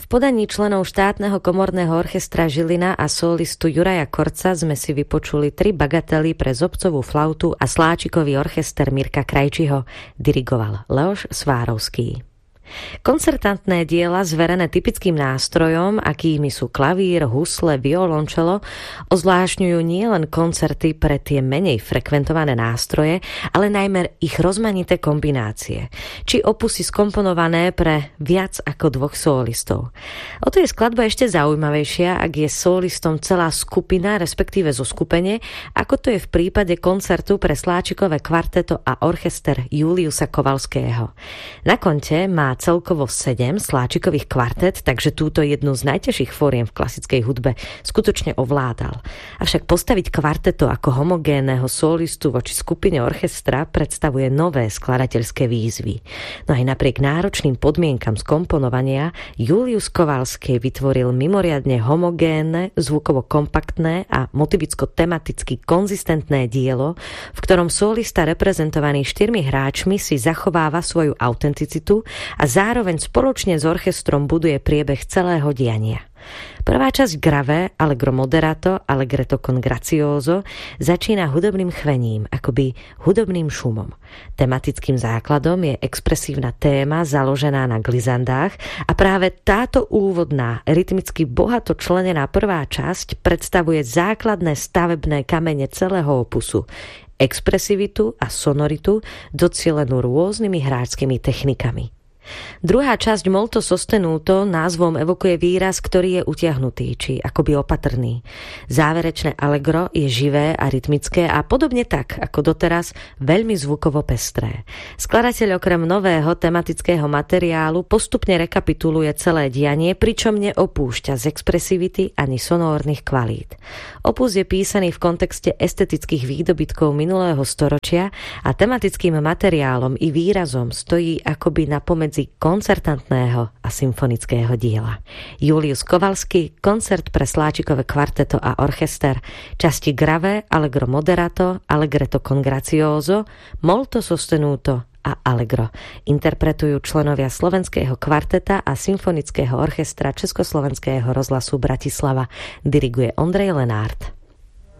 V podaní členov štátneho komorného orchestra Žilina a solistu Juraja Korca sme si vypočuli 3 bagately pre zobcovú flautu a sláčikový orchester Mirka Krajčího. Dirigoval Leoš Svárovský. Koncertantné diela zverené typickým nástrojom, akými sú klavír, husle, violončelo, ozvlášňujú nielen koncerty pre tie menej frekventované nástroje, ale najmä ich rozmanité kombinácie, či opusy skomponované pre viac ako 2 solistov. O to je skladba ešte zaujímavejšia, ak je solistom celá skupina, respektíve zoskupenie, ako to je v prípade koncertu pre sláčikové kvarteto a orchester Juliusa Kovalského. Na konte má celkovo 7 sláčikových kvartet, takže túto jednu z najťažších fóriem v klasickej hudbe skutočne ovládal. Avšak postaviť kvarteto ako homogénneho solistu voči skupine orchestra predstavuje nové skladateľské výzvy. No aj napriek náročným podmienkam skomponovania Julius Kovalský vytvoril mimoriadne homogénne, zvukovo kompaktné a motivicko-tematicky konzistentné dielo, v ktorom solista reprezentovaný 4 hráčmi si zachováva svoju autenticitu a zároveň spoločne s orchestrom buduje priebeh celého diania. Prvá časť Grave, Allegro moderato, Allegretto con grazioso začína hudobným chvením, akoby hudobným šumom. Tematickým základom je expresívna téma založená na glissandách a práve táto úvodná, rytmicky bohato členená prvá časť predstavuje základné stavebné kamene celého opusu. Expresivitu a sonoritu docielenú rôznymi hráčskými technikami. Druhá časť Molto sostenuto názvom evokuje výraz, ktorý je utiahnutý, či akoby opatrný. Záverečné allegro je živé a rytmické a podobne tak, ako doteraz, veľmi zvukovo pestré. Skladateľ okrem nového tematického materiálu postupne rekapituluje celé dianie, pričom neopúšťa z expresivity ani sonórnych kvalít. Opus je písaný v kontexte estetických výdobytkov minulého storočia a tematickým materiálom i výrazom stojí akoby napomedzi koncertantného a symfonického diela. Julius Kovalský, koncert pre sláčikové kvarteto a orchester, časti Grave, Allegro moderato, Allegretto con grazioso, Molto sostenuto a Allegro. Interpretujú členovia slovenského kvarteta a symfonického orchestra Československého rozhlasu Bratislava. Diriguje Ondrej Lenárt.